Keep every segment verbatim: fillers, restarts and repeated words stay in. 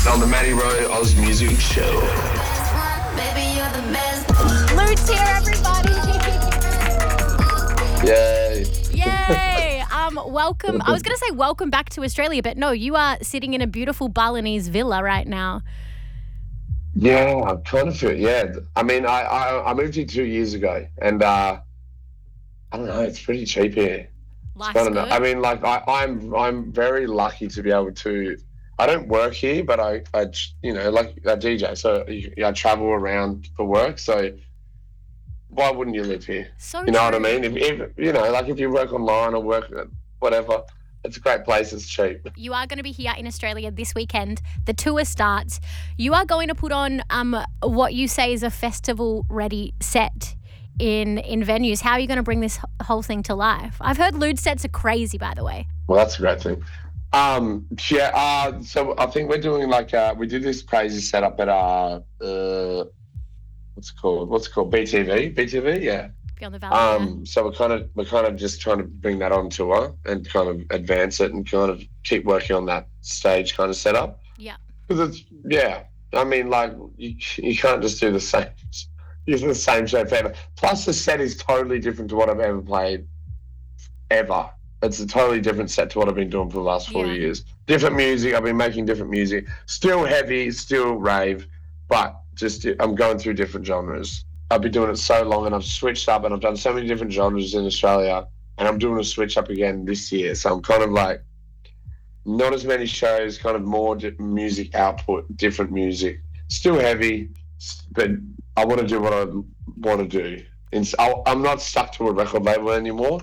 on the Matty Rowe Oz Music Show. Baby, you're the best. Lude's here, everybody. Yay. Yay. Um, welcome. I was going to say welcome back to Australia, but no, you are sitting in a beautiful Balinese villa right now. Yeah, I'm trying to feel, yeah. I mean, I, I, I moved here two years ago and uh, I don't know, it's pretty cheap here. Life's I don't good. know. I mean, like, I, I'm I'm very lucky to be able to, I don't work here, but I, I you know, like I D J, so I travel around for work, so why wouldn't you live here? So You know what I true. mean? If, if you know, like if you work online or work whatever, it's a great place. It's cheap. You are going to be here in Australia this weekend. The tour starts. You are going to put on um what you say is a festival-ready set in in venues. How are you going to bring this h- whole thing to life? I've heard Lude sets are crazy, by the way. Well, that's a great thing. Um, yeah. Uh, so I think we're doing like uh, we did this crazy setup at uh, uh what's it called? What's it called? B T V. B T V. Yeah. Beyond the Valley. Um, so we're kind of we're kind of just trying to bring that on tour and kind of advance it and kind of keep working on that stage kind of setup. Yeah. Because it's yeah, I mean like you you can't just do the same use the same show forever. Plus the set is totally different to what I've ever played ever. It's a totally different set to what I've been doing for the last four Yeah. years. Different music. I've been making different music. Still heavy, still rave, but just I'm going through different genres. I've been doing it so long and I've switched up and I've done so many different genres in Australia and I'm doing a switch up again this year. So I'm kind of like not as many shows, kind of more di- music output, different music. Still heavy, s- but I want to do what I want to do. And so I'm not stuck to a record label anymore.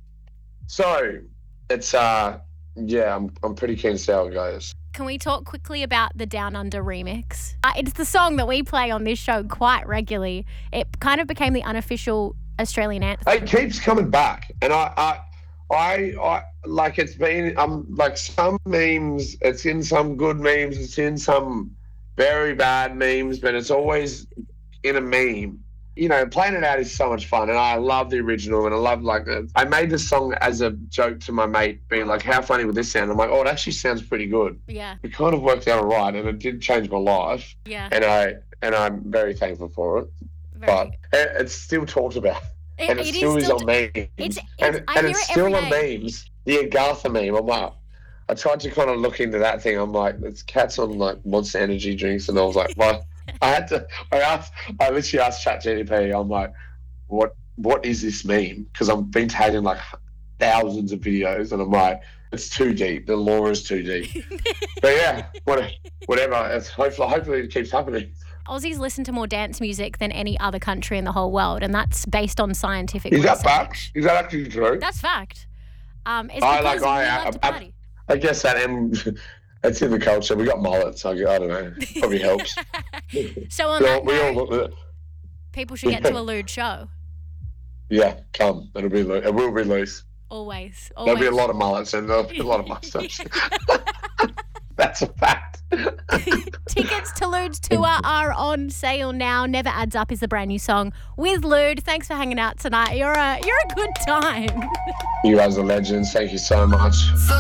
So it's, uh, yeah, I'm, I'm pretty keen to see how it goes. Can we talk quickly about the Down Under remix? Uh, it's the song that we play on this show quite regularly. It kind of became the unofficial Australian anthem. It keeps coming back, and I, I, I, I like it's been. Um, like some memes, it's in some good memes, it's in some very bad memes, but it's always in a meme. You know, playing it out is so much fun, and I love the original, and I love like uh, I made this song as a joke to my mate, being like, "How funny would this sound?" I'm like, "Oh, it actually sounds pretty good." Yeah, It kind of worked out all right, and it did change my life, yeah. and I and I'm very thankful for it. Very. But it, it's still talked about. It, And it, it still is is still. on memes. it's- and it's- I and hear it's it still every on day. memes. The Agatha meme. I'm like, I tried to kind of look into that thing. I'm like, it's cats on like Monster Energy drinks, and I was like, what? I had to. I asked. I literally asked ChatGPT. I'm like, what? What is this meme? Because I've been tagging like thousands of videos, and I'm like, it's too deep. The lore is too deep. But yeah, what, whatever. It's hopefully, hopefully it keeps happening. Aussies listen to more dance music than any other country in the whole world, and that's based on scientific Is that research. fact? Is that actually true? That's fact. Um, it's I because like. I. we love to I, party. I guess that and it's in the culture. We got mullets. I, I don't know. Probably helps. So on we all, that we all note, look. people should get to a lewd show. Yeah, come. It'll be. loo- It will be loose. Always. There'll Always. be a lot of mullets and there'll be a lot of mustaches. That's a fact. Tickets to Lude's tour are on sale now. Never Adds Up is the brand new song with Lude. Thanks for hanging out tonight. You're a you're a good time. You guys are legends. Thank you so much.